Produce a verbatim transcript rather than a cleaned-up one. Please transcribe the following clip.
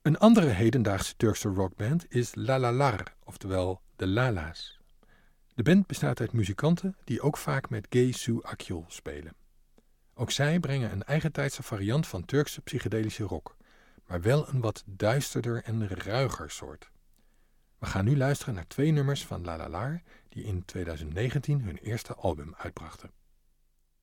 Een andere hedendaagse Turkse rockband is Lalalar, oftewel de Lala's. De band bestaat uit muzikanten die ook vaak met Gaysu Akyol spelen. Ook zij brengen een eigentijdse variant van Turkse psychedelische rock, maar wel een wat duisterder en ruiger soort. We gaan nu luisteren naar twee nummers van Lalalar die in twintig negentien hun eerste album uitbrachten.